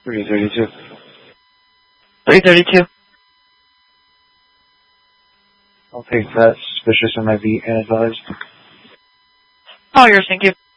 332. 332. I'll take that. Suspicious MIV and advised. All yours, thank you.